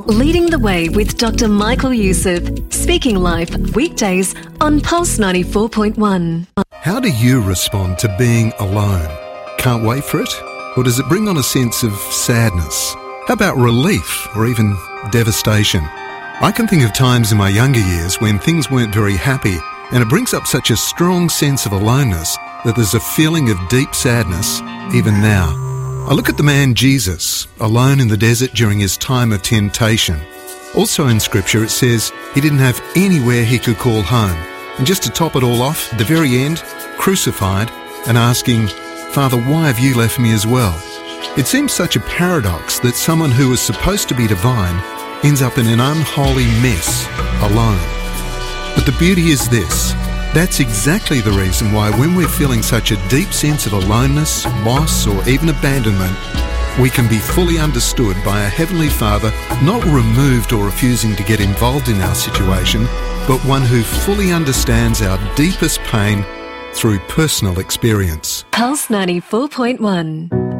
Leading the Way with Dr. Michael Youssef. Speaking Life, weekdays on Pulse 94.1. How do you respond to being alone? Can't wait for it? Or does it bring on a sense of sadness? How about relief or even devastation? I can think of times in my younger years when things weren't very happy, and it brings up such a strong sense of aloneness that there's a feeling of deep sadness even now. I look at the man Jesus, alone in the desert during his time of temptation. Also in Scripture it says he didn't have anywhere he could call home. And just to top it all off, at the very end, crucified and asking, "Father, why have you left me as well?" It seems such a paradox that someone who was supposed to be divine ends up in an unholy mess, alone. But the beauty is this: that's exactly the reason why when we're feeling such a deep sense of aloneness, loss, or even abandonment, we can be fully understood by a Heavenly Father, not removed or refusing to get involved in our situation, but one who fully understands our deepest pain through personal experience. Pulse 94.1.